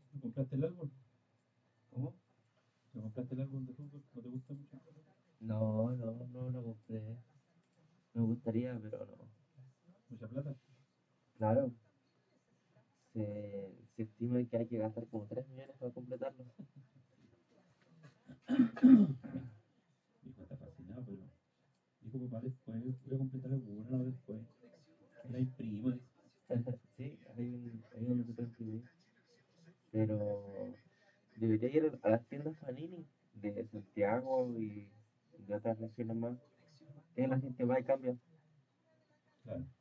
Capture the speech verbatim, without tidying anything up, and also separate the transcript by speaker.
Speaker 1: ¿No compraste el álbum?
Speaker 2: ¿Cómo?
Speaker 1: ¿No compraste el álbum de fútbol? ¿No te gusta mucho?
Speaker 2: No, no, no lo compré. Me gustaría, pero no.
Speaker 1: ¿Mucha plata?
Speaker 2: Claro, se, se estima que hay que gastar como tres millones para completarlo.
Speaker 1: Mi hijo está fascinado, pero dijo papá después, voy a completar el Warner después. Que la imprima, dijo.
Speaker 2: Sí, hay un, hay donde se puede imprimir. Pero debería ir a las tiendas Panini de Santiago y de otras regiones más. Que la gente va y cambia.
Speaker 1: Claro.